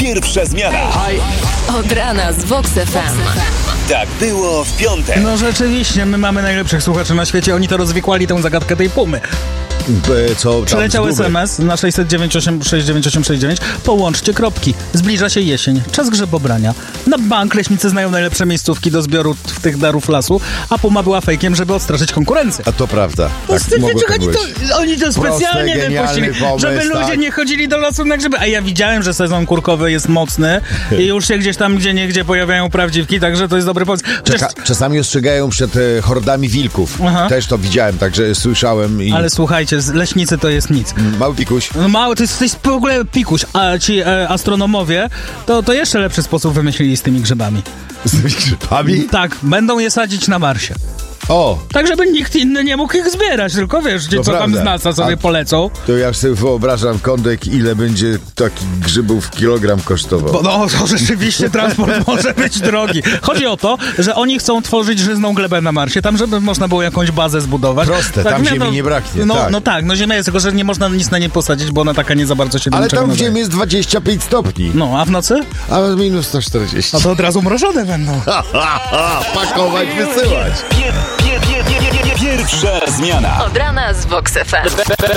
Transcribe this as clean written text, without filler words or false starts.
Pierwsza zmiana. Od rana z Vox FM. Tak było w piątek. No rzeczywiście, my mamy najlepszych słuchaczy na świecie. Oni to rozwikłali tę zagadkę tej pumy. Co Przyleciał SMS na 698-69869. Połączcie kropki. Zbliża się jesień. Czas grzebobrania. Na bank leśnicy znają najlepsze miejscówki do zbioru tych darów lasu, a puma była fejkiem, żeby odstraszyć konkurencję. A to prawda. Oni to specjalnie wypuścili, żeby ludzie nie chodzili do lasu na grzyby. A ja widziałem, że sezon kurkowy jest mocny i już się gdzieś tam gdzieniegdzie pojawiają prawdziwki, także to jest dobry pomysł. Czasami ostrzegają przed hordami wilków. Aha. Też to widziałem, także słyszałem. Ale słuchajcie, leśnicy to jest nic. Mały pikuś. No mały, to jest w ogóle pikuś, a ci astronomowie to jeszcze lepszy sposób wymyślili z tymi grzybami. Z tymi grzybami? Tak, będą je sadzić na Marsie. O! Tak, żeby nikt inny nie mógł ich zbierać, tylko wiesz, ci, co tam z NASA sobie polecą. To ja sobie wyobrażam, Kondek, ile będzie takich grzybów kilogram kosztował. No, to rzeczywiście transport może być drogi. Chodzi o to, że oni chcą tworzyć żyzną glebę na Marsie, tam żeby można było jakąś bazę zbudować. Proste, tak, tam ziemi nie braknie. No ziemia jest, tylko że nie można nic na nie posadzić, bo ona taka nie za bardzo się do niczego Ale tam w nadaje. ziemi jest 25 stopni. No, a w nocy? A minus 140. No to od razu mrożone będą. Pakować, wysyłać. Pierwsza zmiana. Od rana z Vox FM.